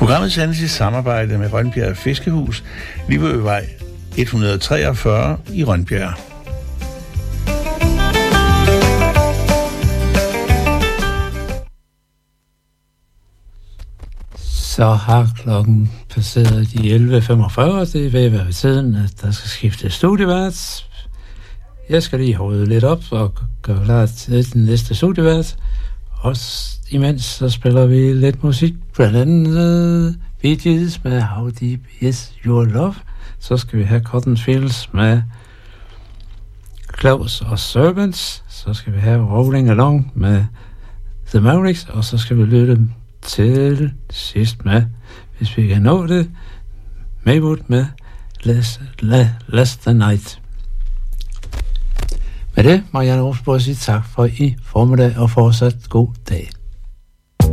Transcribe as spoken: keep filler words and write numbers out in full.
Programmet sendes i samarbejde med Rønbjerg Fiskehus, Livøvej et hundrede treogfyrre i Rønbjerg. Så har klokken passeret de elleve femogfyrre. Det vil være ved tiden, at der skal skifte studievært. Jeg skal lige holde lidt op og gøre klar til den næste studievært. Og imens så spiller vi lidt musik. Blandt andet Bee Gees med How Deep Is Your Love. Så skal vi have Cotton Fields med Close og Servants. Så skal vi have Rolling Along med The Mavericks. Og så skal vi lytte til sidst med, hvis vi kan nå det, Maywood med Last, Last the Night. Med det, Marianne Rosborg siger tak for i formiddag og fortsat god dag.